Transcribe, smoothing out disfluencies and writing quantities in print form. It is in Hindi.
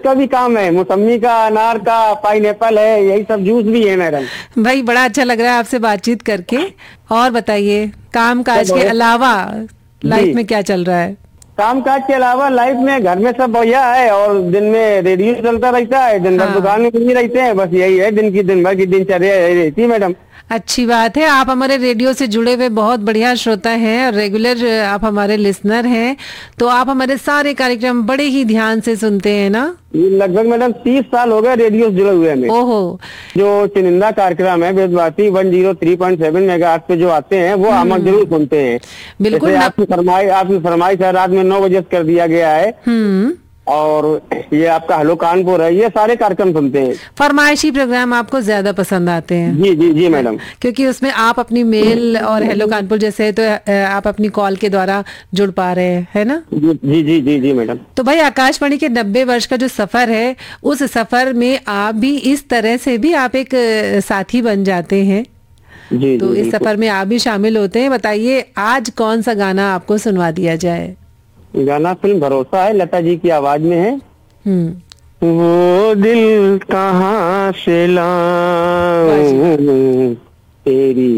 का भी काम है, मौसम्मी का, अनार का, पाइनएप्पल है, यही सब जूस भी है मैडम। भाई बड़ा अच्छा लग रहा है आपसे बातचीत करके। और बताइए, काम काज के अलावा लाइफ में क्या चल रहा है? काम काज के अलावा लाइफ में घर में सब बढ़िया है, और दिन में रेडियो चलता रहता है, दिन भर हाँ। दुकान में बिजी रहते हैं, बस यही है दिन भर की दिनचर्या यही रहती है मैडम। अच्छी बात है, आप हमारे रेडियो से जुड़े हुए बहुत बढ़िया श्रोता हैं और रेगुलर आप हमारे लिसनर हैं, तो आप हमारे सारे कार्यक्रम बड़े ही ध्यान से सुनते हैं ना? ये लगभग मैडम 30 साल हो गए रेडियो से जुड़े हुए हमें। ओहो। जो चुनिंदा कार्यक्रम है वेदवासी 103.7 मेगाहर्ट्ज पे जो आते हैं वो हम जरूर सुनते हैं। बिल्कुल। जैसे आपकी फरमाइश है, रात में 9 बजे से कर दिया गया है, और ये आपका हेलो कानपुर है, ये सारे कार्यक्रम सुनते हैं। फरमाइशी प्रोग्राम आपको ज्यादा पसंद आते हैं? जी जी जी मैडम। क्योंकि उसमें आप अपनी मेल और हेलो कानपुर जैसे तो आप अपनी कॉल के द्वारा जुड़ पा रहे हैं, है ना? जी जी जी जी मैडम। तो भाई आकाशवाणी के 90 वर्ष का जो सफर है, उस सफर में आप भी इस तरह से भी आप एक साथी बन जाते हैं। जी तो जी, इस सफर में आप भी शामिल होते हैं। बताइए आज कौन सा गाना आपको सुनवा दिया जाए? गाना फिल्म भरोसा है, लता जी की आवाज में है। हम्म। वो दिल कहाँ से लाऊं तेरी